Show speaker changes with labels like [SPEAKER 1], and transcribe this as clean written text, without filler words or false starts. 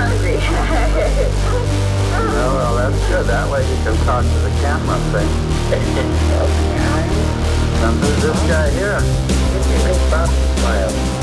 [SPEAKER 1] hungry.
[SPEAKER 2] Oh, well, that's good. That way you can talk to the camera thing. Now, who's this guy here?
[SPEAKER 1] This is Miss Bob's smile.